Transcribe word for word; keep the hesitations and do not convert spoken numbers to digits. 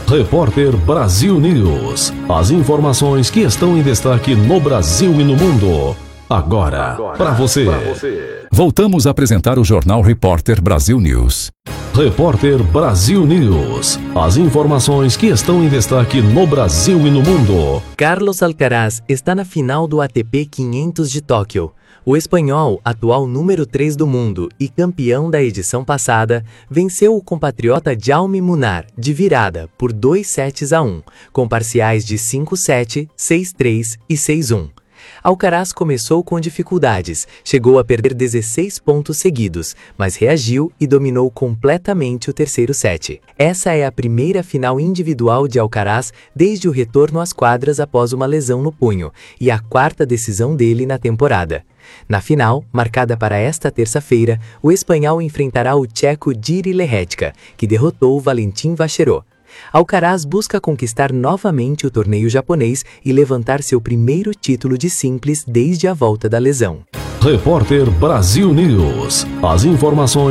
Repórter Brasil News. As informações que estão em destaque no Brasil e no mundo. Agora, Agora para você. você. Voltamos a apresentar o Jornal Repórter Brasil News. Repórter Brasil News. As informações que estão em destaque no Brasil e no mundo. Carlos Alcaraz está na final do A T P quinhentos de Tóquio. O espanhol, atual número três do mundo e campeão da edição passada, venceu o compatriota Jaume Munar de virada por dois sets a um, com parciais de cinco a sete, seis a três e seis a um. Alcaraz começou com dificuldades, chegou a perder dezesseis pontos seguidos, mas reagiu e dominou completamente o terceiro set. Essa é a primeira final individual de Alcaraz desde o retorno às quadras após uma lesão no punho, e a quarta decisão dele na temporada. Na final, marcada para esta terça-feira, o espanhol enfrentará o tcheco Jiří Lehečka, que derrotou Valentin Vacherot. Alcaraz busca conquistar novamente o torneio japonês e levantar seu primeiro título de simples desde a volta da lesão. Repórter Brasil News. As informações